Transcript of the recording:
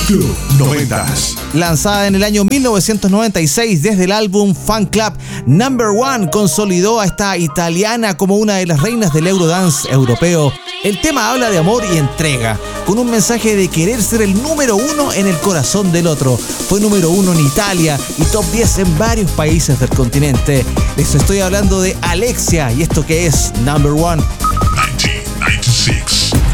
Club 90. Lanzada en el año 1996 desde el álbum Fan Club Number One, consolidó a esta italiana como una de las reinas del Eurodance europeo. El tema habla de amor y entrega, con un mensaje de querer ser el número uno en el corazón del otro. Fue número uno en Italia y top 10 en varios países del continente. Les estoy hablando de Alexia y esto que es Number One.